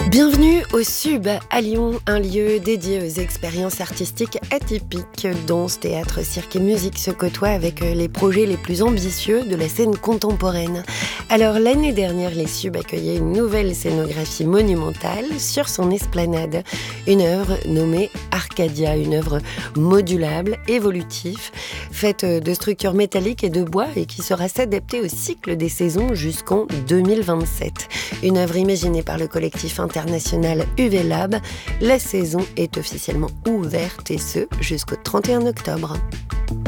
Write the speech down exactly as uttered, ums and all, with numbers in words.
Bienvenue au Sub à Lyon, un lieu dédié aux expériences artistiques atypiques. Danse, théâtre, cirque et musique se côtoient avec les projets les plus ambitieux de la scène contemporaine. Alors l'année dernière, les Subs accueillaient une nouvelle scénographie monumentale sur son esplanade. Une œuvre nommée Arcadia, une œuvre modulable, évolutive, faite de structures métalliques et de bois et qui sera s'adapter au cycle des saisons jusqu'en deux mille vingt-sept. Une œuvre imaginée par le collectif international U V Lab. La saison est officiellement ouverte et ce jusqu'au trente et un octobre.